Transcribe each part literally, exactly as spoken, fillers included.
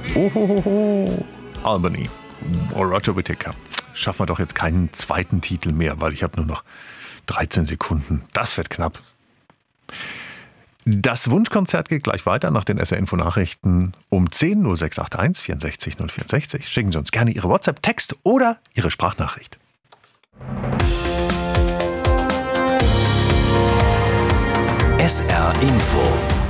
Ohohoho, Albany, Roger Whittaker. Schaffen wir doch jetzt keinen zweiten Titel mehr, weil ich habe nur noch dreizehn Sekunden. Das wird knapp. Das Wunschkonzert geht gleich weiter nach den S R Info-Nachrichten um zehn null sechs acht eins vierundsechzig null vierundsechzig. Schicken Sie uns gerne Ihre WhatsApp-Text oder Ihre Sprachnachricht. S R Info.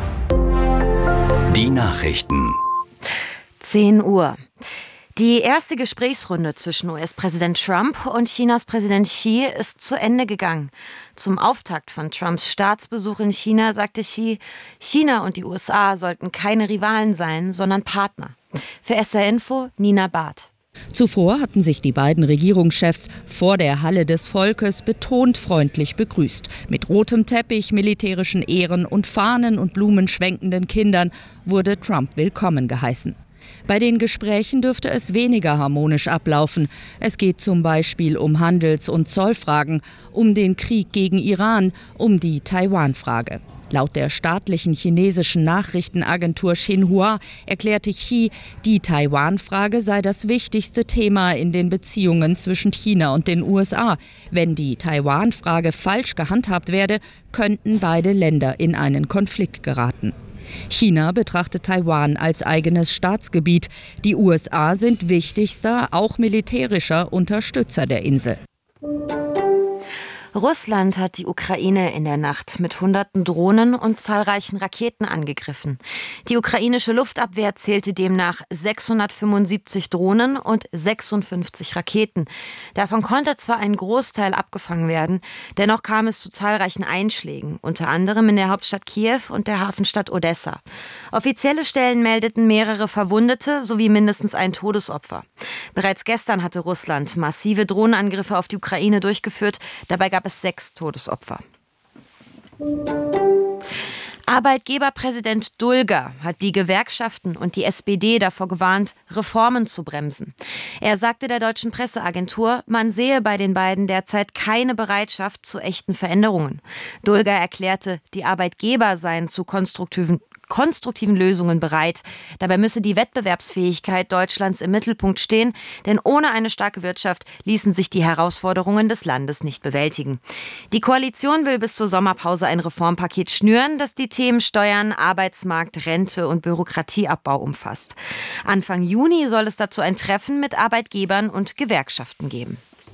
Die Nachrichten. zehn Uhr. Die erste Gesprächsrunde zwischen U S-Präsident Trump und Chinas Präsident Xi ist zu Ende gegangen. Zum Auftakt von Trumps Staatsbesuch in China sagte Xi, China und die U S A sollten keine Rivalen sein, sondern Partner. Für S R Info Nina Barth. Zuvor hatten sich die beiden Regierungschefs vor der Halle des Volkes betont freundlich begrüßt. Mit rotem Teppich, militärischen Ehren und Fahnen und Blumen schwenkenden Kindern wurde Trump willkommen geheißen. Bei den Gesprächen dürfte es weniger harmonisch ablaufen. Es geht zum Beispiel um Handels- und Zollfragen, um den Krieg gegen Iran, um die Taiwan-Frage. Laut der staatlichen chinesischen Nachrichtenagentur Xinhua erklärte Xi, die Taiwan-Frage sei das wichtigste Thema in den Beziehungen zwischen China und den U S A. Wenn die Taiwan-Frage falsch gehandhabt werde, könnten beide Länder in einen Konflikt geraten. China betrachtet Taiwan als eigenes Staatsgebiet. Die U S A sind wichtigster, auch militärischer Unterstützer der Insel. Russland hat die Ukraine in der Nacht mit hunderten Drohnen und zahlreichen Raketen angegriffen. Die ukrainische Luftabwehr zählte demnach sechshundertfünfundsiebzig Drohnen und sechsundfünfzig Raketen. Davon konnte zwar ein Großteil abgefangen werden, dennoch kam es zu zahlreichen Einschlägen, unter anderem in der Hauptstadt Kiew und der Hafenstadt Odessa. Offizielle Stellen meldeten mehrere Verwundete sowie mindestens ein Todesopfer. Bereits gestern hatte Russland massive Drohnenangriffe auf die Ukraine durchgeführt, dabei gab es sechs Todesopfer. Arbeitgeberpräsident Dulger hat die Gewerkschaften und die S P D davor gewarnt, Reformen zu bremsen. Er sagte der deutschen Presseagentur, man sehe bei den beiden derzeit keine Bereitschaft zu echten Veränderungen. Dulger erklärte, die Arbeitgeber seien zu konstruktiven konstruktiven Lösungen bereit. Dabei müsse die Wettbewerbsfähigkeit Deutschlands im Mittelpunkt stehen, denn ohne eine starke Wirtschaft ließen sich die Herausforderungen des Landes nicht bewältigen. Die Koalition will bis zur Sommerpause ein Reformpaket schnüren, das die Themen Steuern, Arbeitsmarkt, Rente und Bürokratieabbau umfasst. Anfang Juni soll es dazu ein Treffen mit Arbeitgebern und Gewerkschaften geben.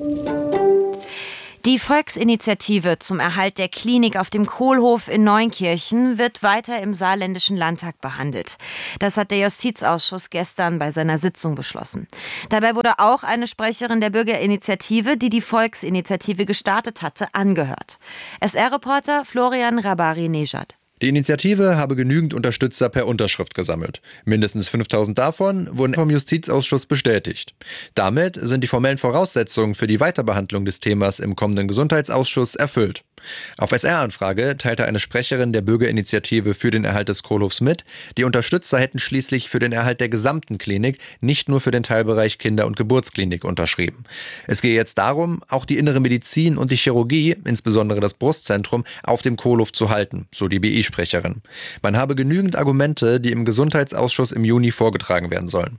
Die Volksinitiative zum Erhalt der Klinik auf dem Kohlhof in Neunkirchen wird weiter im Saarländischen Landtag behandelt. Das hat der Justizausschuss gestern bei seiner Sitzung beschlossen. Dabei wurde auch eine Sprecherin der Bürgerinitiative, die die Volksinitiative gestartet hatte, angehört. S R-Reporter Florian Rabari-Nejad. Die Initiative habe genügend Unterstützer per Unterschrift gesammelt. Mindestens fünftausend davon wurden vom Justizausschuss bestätigt. Damit sind die formellen Voraussetzungen für die Weiterbehandlung des Themas im kommenden Gesundheitsausschuss erfüllt. Auf S R-Anfrage teilte eine Sprecherin der Bürgerinitiative für den Erhalt des Kohlhofs mit, die Unterstützer hätten schließlich für den Erhalt der gesamten Klinik, nicht nur für den Teilbereich Kinder- und Geburtsklinik unterschrieben. Es gehe jetzt darum, auch die innere Medizin und die Chirurgie, insbesondere das Brustzentrum, auf dem Kohlhof zu halten, so die B I-Sprecherin. Man habe genügend Argumente, die im Gesundheitsausschuss im Juni vorgetragen werden sollen.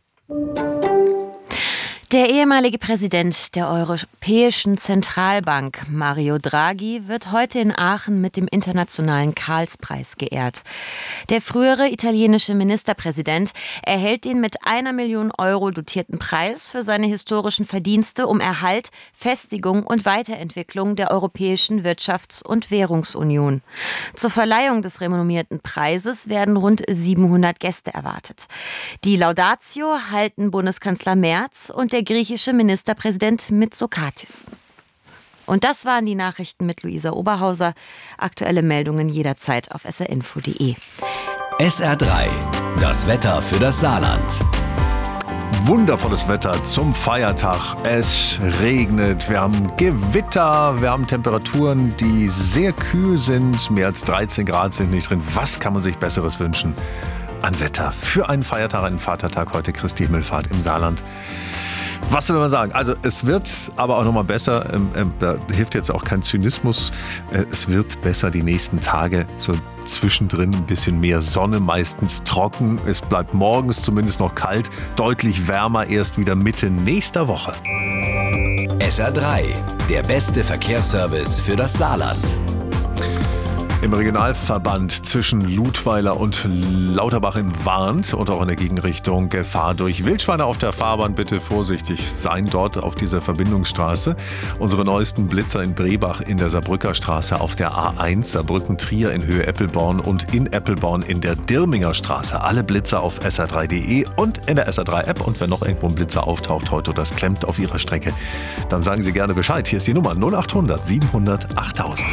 Der ehemalige Präsident der Europäischen Zentralbank, Mario Draghi, wird heute in Aachen mit dem Internationalen Karlspreis geehrt. Der frühere italienische Ministerpräsident erhält den mit einer Million Euro dotierten Preis für seine historischen Verdienste um Erhalt, Festigung und Weiterentwicklung der Europäischen Wirtschafts- und Währungsunion. Zur Verleihung des renommierten Preises werden rund siebenhundert Gäste erwartet. Die Laudatio halten Bundeskanzler Merz und der griechische Ministerpräsident Mitsotakis. Und das waren die Nachrichten mit Luisa Oberhauser. Aktuelle Meldungen jederzeit auf s r info punkt d e. S R drei, das Wetter für das Saarland. Wundervolles Wetter zum Feiertag. Es regnet, wir haben Gewitter, wir haben Temperaturen, die sehr kühl sind. Mehr als dreizehn Grad sind nicht drin. Was kann man sich Besseres wünschen an Wetter für einen Feiertag, einen Vatertag heute, Christi Himmelfahrt im Saarland? Was soll man sagen? Also es wird aber auch nochmal besser. Ähm, ähm, da hilft jetzt auch kein Zynismus. Äh, es wird besser die nächsten Tage. So zwischendrin ein bisschen mehr Sonne, meistens trocken. Es bleibt morgens zumindest noch kalt. Deutlich wärmer erst wieder Mitte nächster Woche. S R drei, der beste Verkehrsservice für das Saarland. Im Regionalverband zwischen Ludweiler und Lauterbach warnt und auch in der Gegenrichtung Gefahr durch Wildschweine auf der Fahrbahn. Bitte vorsichtig sein dort auf dieser Verbindungsstraße. Unsere neuesten Blitzer in Brebach in der Saarbrücker Straße, auf der A eins, Saarbrücken-Trier in Höhe Eppelborn und in Eppelborn in der Dirminger Straße. Alle Blitzer auf S R drei punkt de und in der S R drei App. Und wenn noch irgendwo ein Blitzer auftaucht heute oder das klemmt auf Ihrer Strecke, dann sagen Sie gerne Bescheid. Hier ist die Nummer null acht hundert siebenhundert achttausend.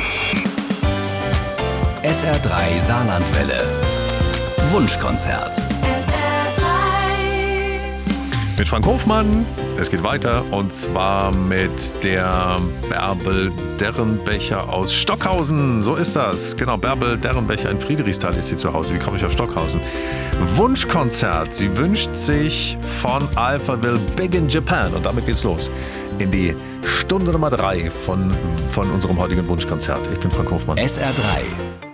S R drei Saarlandwelle. Wunschkonzert. Mit Frank Hofmann. Es geht weiter und zwar mit der Bärbel Derrenbecher aus Stockhausen. So ist das. Genau, Bärbel Derrenbecher in Friedrichsthal ist sie zu Hause. Wie komme ich auf Stockhausen? Wunschkonzert. Sie wünscht sich von Alphaville Big in Japan. Und damit geht's los in die Stunde Nummer drei von, von unserem heutigen Wunschkonzert. Ich bin Frank Hofmann. S R drei.